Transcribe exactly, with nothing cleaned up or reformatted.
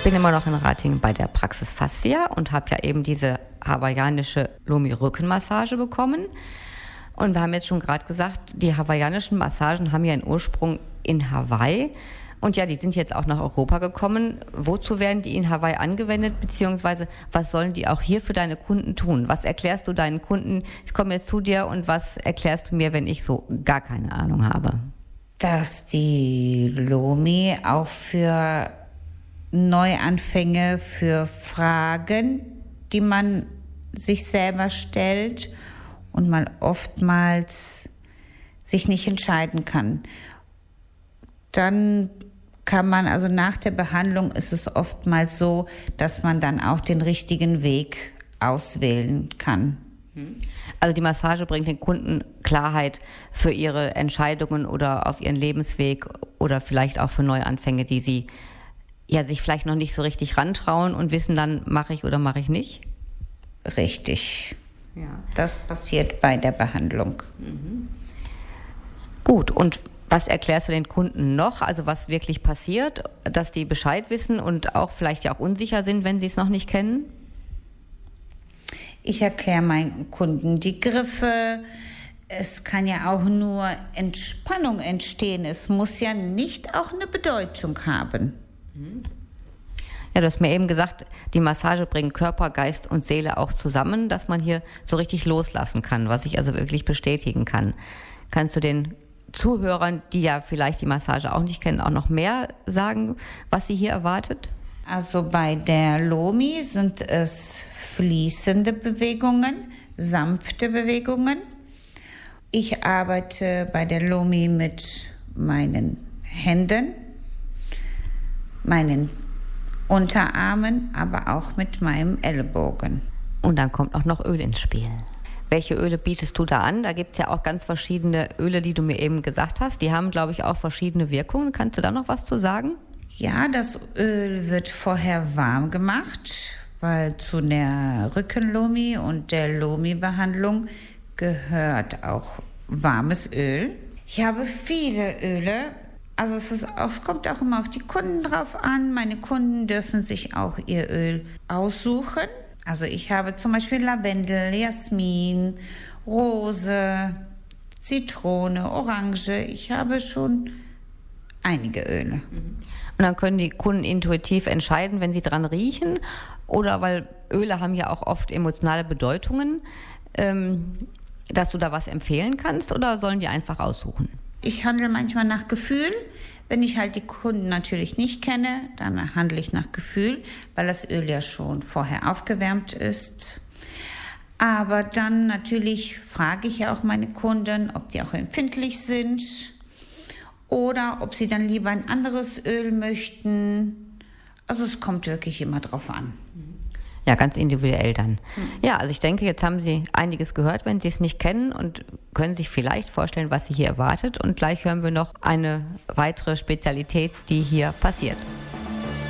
bin immer noch in Ratingen bei der Praxis Fascia und habe ja eben diese hawaiianische Lomi-Rückenmassage bekommen. Und wir haben jetzt schon gerade gesagt, die hawaiianischen Massagen haben ja einen Ursprung in Hawaii. Und ja, die sind jetzt auch nach Europa gekommen. Wozu werden die in Hawaii angewendet, beziehungsweise was sollen die auch hier für deine Kunden tun? Was erklärst du deinen Kunden? Ich komme jetzt zu dir und was erklärst du mir, wenn ich so gar keine Ahnung habe? Dass die Lomi auch für Neuanfänge, für Fragen, die man sich selber stellt und man oftmals sich nicht entscheiden kann. Dann kann man, also nach der Behandlung ist es oftmals so, dass man dann auch den richtigen Weg auswählen kann. Also die Massage bringt den Kunden Klarheit für ihre Entscheidungen oder auf ihren Lebensweg oder vielleicht auch für Neuanfänge, die sie ja sich vielleicht noch nicht so richtig rantrauen und wissen dann, mache ich oder mache ich nicht? Richtig. Ja. Das passiert bei der Behandlung. Mhm. Gut, und was erklärst du den Kunden noch, also was wirklich passiert, dass die Bescheid wissen und auch vielleicht ja auch unsicher sind, wenn sie es noch nicht kennen? Ich erkläre meinen Kunden die Griffe. Es kann ja auch nur Entspannung entstehen. Es muss ja nicht auch eine Bedeutung haben. Ja, du hast mir eben gesagt, die Massage bringt Körper, Geist und Seele auch zusammen, dass man hier so richtig loslassen kann, was ich also wirklich bestätigen kann. Kannst du den Zuhörern, die ja vielleicht die Massage auch nicht kennen, auch noch mehr sagen, was sie hier erwartet? Also bei der Lomi sind es fließende Bewegungen, sanfte Bewegungen. Ich arbeite bei der Lomi mit meinen Händen, meinen Unterarmen, aber auch mit meinem Ellbogen. Und dann kommt auch noch Öl ins Spiel. Welche Öle bietest du da an? Da gibt es ja auch ganz verschiedene Öle, die du mir eben gesagt hast. Die haben, glaube ich, auch verschiedene Wirkungen. Kannst du da noch was zu sagen? Ja, das Öl wird vorher warm gemacht, weil zu der Rückenlomi und der Lomi-Behandlung gehört auch warmes Öl. Ich habe viele Öle. Also es, ist, es kommt auch immer auf die Kunden drauf an. Meine Kunden dürfen sich auch ihr Öl aussuchen. Also ich habe zum Beispiel Lavendel, Jasmin, Rose, Zitrone, Orange. Ich habe schon einige Öle. Und dann können die Kunden intuitiv entscheiden, wenn sie dran riechen, oder weil Öle haben ja auch oft emotionale Bedeutungen, ähm, dass du da was empfehlen kannst, oder sollen die einfach aussuchen? Ich handle manchmal nach Gefühl. Wenn ich halt die Kunden natürlich nicht kenne, dann handle ich nach Gefühl, weil das Öl ja schon vorher aufgewärmt ist. Aber dann natürlich frage ich ja auch meine Kunden, ob die auch empfindlich sind oder ob sie dann lieber ein anderes Öl möchten. Also es kommt wirklich immer drauf an. Ja, ganz individuell dann. Ja, also ich denke, jetzt haben Sie einiges gehört, wenn Sie es nicht kennen, und können sich vielleicht vorstellen, was Sie hier erwartet. Und gleich hören wir noch eine weitere Spezialität, die hier passiert.